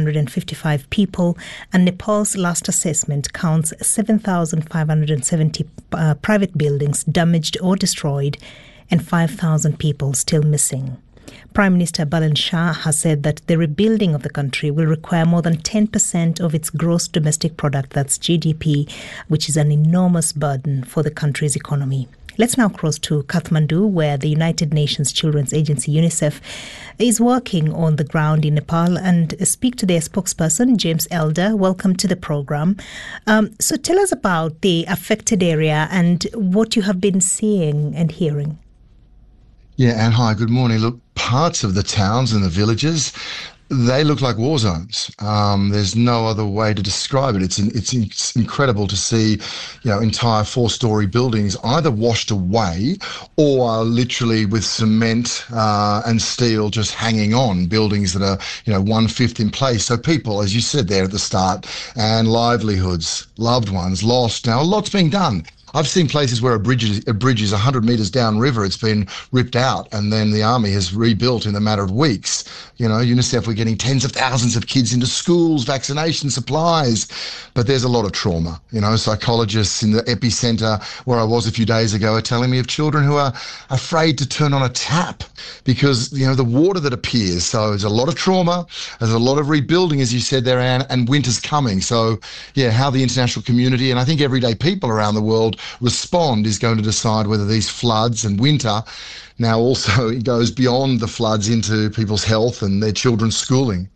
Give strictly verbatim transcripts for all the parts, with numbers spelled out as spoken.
hundred fifty-five people, and Nepal's last assessment counts seven thousand five hundred seventy uh, private buildings damaged or destroyed and five thousand people still missing. Prime Minister Balan Shah has said that the rebuilding of the country will require more than ten percent of its gross domestic product, that's G D P, which is an enormous burden for the country's economy. Let's now cross to Kathmandu, where the United Nations Children's Agency, UNICEF, is working on the ground in Nepal, and speak to their spokesperson, James Elder. Welcome to the program. Um, so tell us about the affected area and what you have been seeing and hearing. Yeah, and hi, good morning. Look, parts of the towns and the villages, they look like war zones. Um, there's no other way to describe it. It's, in, it's it's incredible to see, you know, entire four-story buildings either washed away or literally with cement uh, and steel just hanging on. Buildings that are, you know, one-fifth in place. So people, as you said there at the start, and livelihoods, loved ones lost. Now, a lot's being done. I've seen places where a bridge is, a bridge is one hundred metres downriver, it's been ripped out, and then the army has rebuilt in a matter of weeks. You know, UNICEF, we're getting tens of thousands of kids into schools, vaccination supplies, but there's a lot of trauma. You know, psychologists in the epicentre where I was a few days ago are telling me of children who are afraid to turn on a tap because, you know, the water that appears. So there's a lot of trauma, there's a lot of rebuilding, as you said there, Anne, and winter's coming. So, yeah, how the international community and I think everyday people around the world respond is going to decide whether these floods and winter now also it goes beyond the floods into people's health and their children's schooling.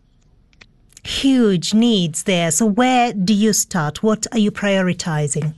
Huge needs there. So where do you start? What are you prioritising?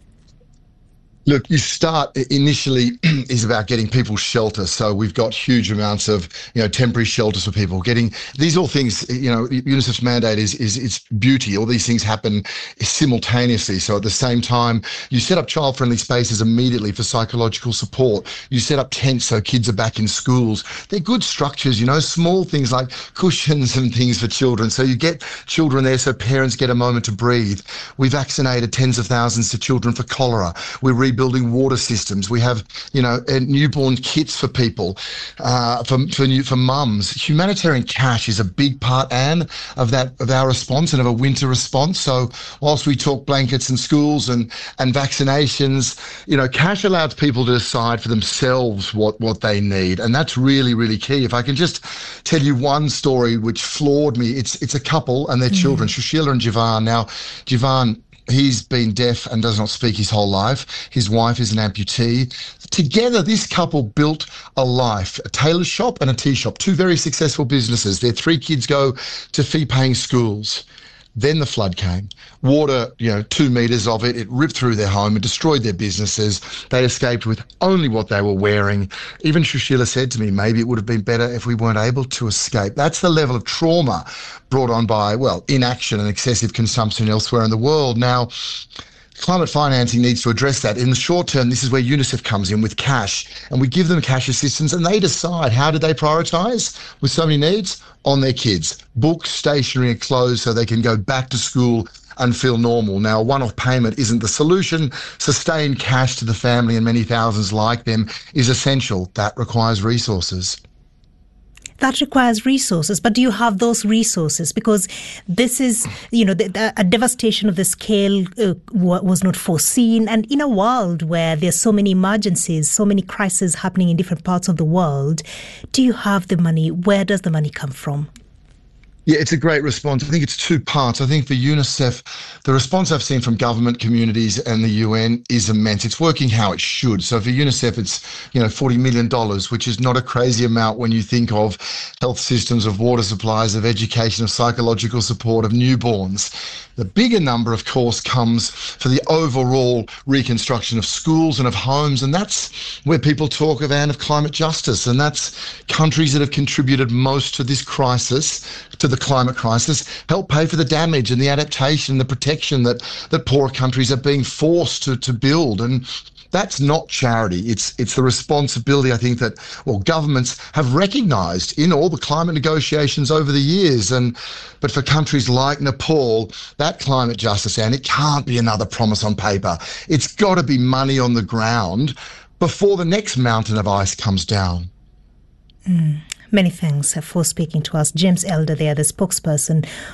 Look, you start initially is about getting people shelter. So we've got huge amounts of, you know, temporary shelters for people. Getting these all things, you know, UNICEF's mandate is is it's beauty. All these things happen simultaneously. So at the same time, you set up child-friendly spaces immediately for psychological support. You set up tents so kids are back in schools. They're good structures, you know, small things like cushions and things for children. So you get children there so parents get a moment to breathe. We vaccinated tens of thousands of children for cholera. We're rebuilding water systems. We have, you know, newborn kits for people, uh, for for, new, for mums. Humanitarian cash is a big part, Anne, of that of our response and of a winter response. So whilst we talk blankets and schools and and vaccinations, you know, cash allows people to decide for themselves what what they need, and that's really really key. If I can just tell you one story which floored me, it's it's a couple and their mm. children, Shushila and Jivan. Now, Jivan, he's been deaf and does not speak his whole life. His wife is an amputee. Together, this couple built a life, a tailor shop and a tea shop, two very successful businesses. Their three kids go to fee-paying schools. Then the flood came. Water, you know, two metres of it, it ripped through their home and destroyed their businesses. They escaped with only what they were wearing. Even Shushila said to me, maybe it would have been better if we weren't able to escape. That's the level of trauma brought on by, well, inaction and excessive consumption elsewhere in the world. Now, climate financing needs to address that. In the short term, this is where UNICEF comes in with cash, and we give them cash assistance and they decide how do they prioritise with so many needs on their kids. Books, stationery and clothes so they can go back to school and feel normal. Now, a one-off payment isn't the solution. Sustained cash to the family and many thousands like them is essential. That requires resources. That requires resources, but do you have those resources? Because this is, you know, the, the, a devastation of the scale uh, was not foreseen. And in a world where there's so many emergencies, so many crises happening in different parts of the world, do you have the money? Where does the money come from? Yeah, it's a great response. I think it's two parts. I think for UNICEF, the response I've seen from government communities and the U N is immense. It's working how it should. So for UNICEF, it's, you know, forty million dollars, which is not a crazy amount when you think of health systems, of water supplies, of education, of psychological support, of newborns. The bigger number, of course, comes for the overall reconstruction of schools and of homes, and that's where people talk of, and of climate justice, and that's countries that have contributed most to this crisis, to the climate crisis, help pay for the damage and the adaptation, the protection that, that poorer countries are being forced to, to build. And that's not charity. It's it's the responsibility, I think, that, well, governments have recognised in all the climate negotiations over the years. And but for countries like Nepal, that climate justice, and it can't be another promise on paper. It's got to be money on the ground before the next mountain of ice comes down. Mm. Many thanks for speaking to us. James Elder there, the spokesperson